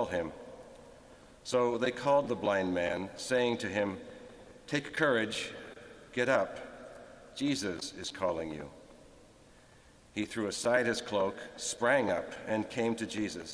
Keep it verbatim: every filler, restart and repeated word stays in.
call him." So they called the blind man, saying to him, "Take courage, get up. Jesus is calling you." He threw aside his cloak, sprang up, and came to Jesus.